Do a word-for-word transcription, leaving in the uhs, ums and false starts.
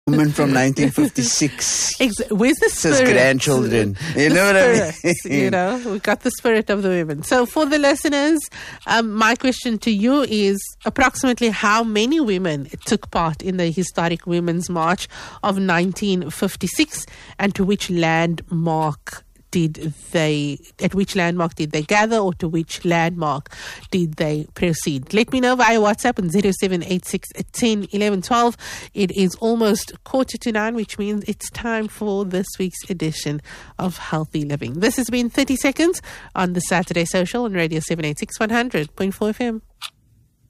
woman from nineteen fifty-six. Ex- where's the spirit? His grandchildren. You The know what I spirit, mean? You know, we've got the spirit of the women. So for the listeners, um, my question to you is approximately how many women took part in the historic Women's March of nineteen fifty-six, and to which landmark did they, at which landmark did they gather, or to which landmark did they proceed? Let me know via WhatsApp on zero seven eight six one zero one one one two. It is almost quarter to nine, which means it's time for this week's edition of Healthy Living. This has been thirty seconds on the Saturday Social on Radio seven eighty-six one hundred point four F M.